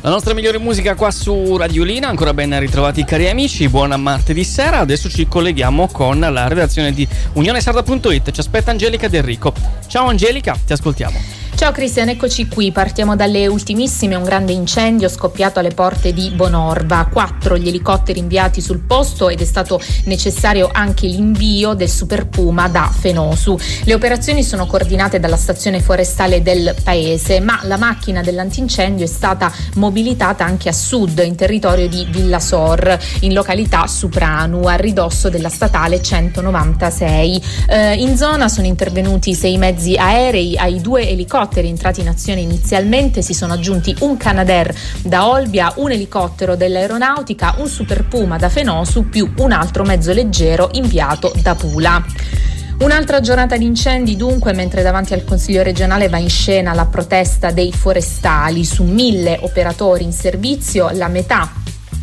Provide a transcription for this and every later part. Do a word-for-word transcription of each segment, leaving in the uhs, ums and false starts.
La nostra migliore musica qua su Radiolina, ancora ben ritrovati cari amici, buon martedì sera. Adesso ci colleghiamo con la redazione di unione sarda punto it, ci aspetta Angelica De Enrico. Ciao Angelica, ti ascoltiamo. Ciao Cristian, eccoci qui, partiamo dalle ultimissime. Un grande incendio scoppiato alle porte di Bonorva, quattro gli elicotteri inviati sul posto ed è stato necessario anche l'invio del Super Puma da Fenosu. Le operazioni sono coordinate dalla stazione forestale del paese, ma la macchina dell'antincendio è stata mobilitata anche a sud, in territorio di Villasor, in località Supranu, a ridosso della statale centonovantasei. Eh, in zona sono intervenuti sei mezzi aerei. Ai due elicotteri entrati in azione inizialmente si sono aggiunti un Canadair da Olbia, un elicottero dell'aeronautica, un Super Puma da Fenosu più un altro mezzo leggero inviato da Pula. Un'altra giornata di incendi dunque, mentre davanti al Consiglio regionale va in scena la protesta dei forestali. Su mille operatori in servizio, la metà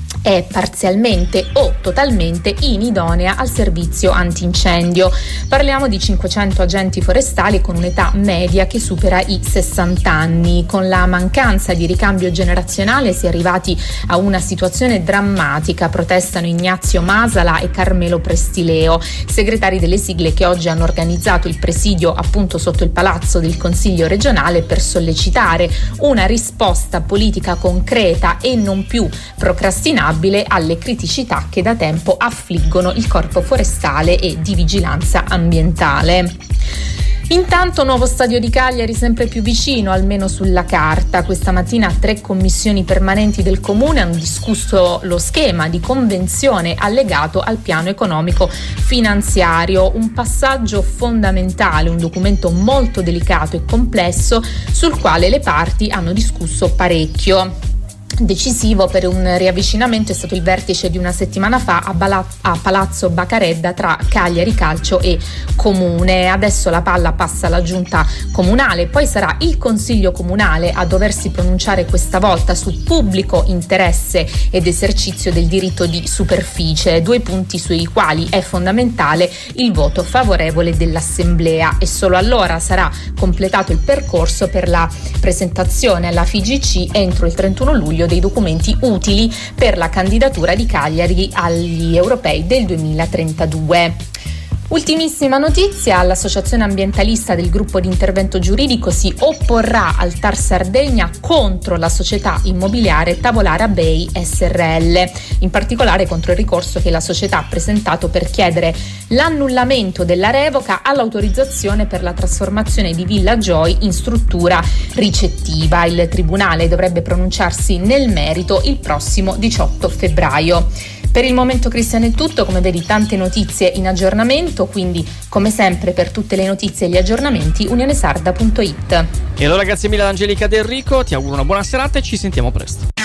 è parzialmente o totalmente inidonea al servizio antincendio. Parliamo di cinquecento agenti forestali con un'età media che supera i sessanta anni. Con la mancanza di ricambio generazionale si è arrivati a una situazione drammatica, protestano Ignazio Masala e Carmelo Prestileo, segretari delle sigle che oggi hanno organizzato il presidio appunto sotto il palazzo del Consiglio regionale per sollecitare una risposta politica concreta e non più procrastinabile alle criticità che da tempo affliggono il corpo forestale e di vigilanza ambientale. Intanto nuovo stadio di Cagliari sempre più vicino, almeno sulla carta. Questa mattina tre commissioni permanenti del comune hanno discusso lo schema di convenzione allegato al piano economico finanziario, un passaggio fondamentale, un documento molto delicato e complesso sul quale le parti hanno discusso parecchio. Decisivo per un riavvicinamento è stato il vertice di una settimana fa a, Bala- a Palazzo Bacaredda tra Cagliari Calcio e Comune. Adesso la palla passa alla giunta comunale, poi sarà il Consiglio comunale a doversi pronunciare questa volta su pubblico interesse ed esercizio del diritto di superficie, due punti sui quali è fondamentale il voto favorevole dell'Assemblea, e solo allora sarà completato il percorso per la presentazione alla F I G C entro il trentuno luglio dei documenti utili per la candidatura di Cagliari agli europei del duemilatrentadue. Ultimissima notizia, l'associazione ambientalista del gruppo di intervento giuridico si opporrà al T A R Sardegna contro la società immobiliare Tavolara Bay S R L, in particolare contro il ricorso che la società ha presentato per chiedere l'annullamento della revoca all'autorizzazione per la trasformazione di Villa Joy in struttura ricettiva. Il tribunale dovrebbe pronunciarsi nel merito il prossimo diciotto febbraio. Per il momento Cristian è tutto, come vedi tante notizie in aggiornamento, quindi come sempre per tutte le notizie e gli aggiornamenti unione sarda punto it. E allora grazie mille ad Angelica De Enrico, ti auguro una buona serata e ci sentiamo presto.